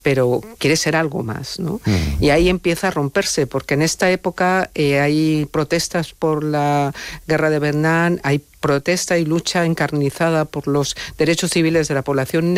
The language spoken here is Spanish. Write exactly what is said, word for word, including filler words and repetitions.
pero quiere ser algo más, ¿no? Mm. Y ahí empieza a romperse, porque en esta época eh, hay protestas por la guerra de Vietnam, hay protesta y lucha encarnizada por los derechos civiles de la población